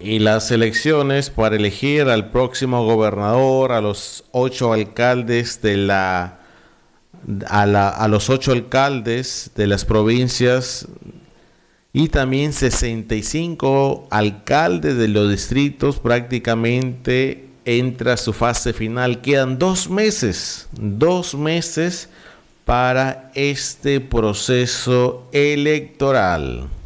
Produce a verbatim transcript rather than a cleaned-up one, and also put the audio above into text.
y las elecciones para elegir al próximo gobernador, a los ocho alcaldes de la, a la, a los ocho alcaldes de las provincias y también sesenta y cinco alcaldes de los distritos prácticamente entra a su fase final. Quedan dos meses, dos meses para este proceso electoral.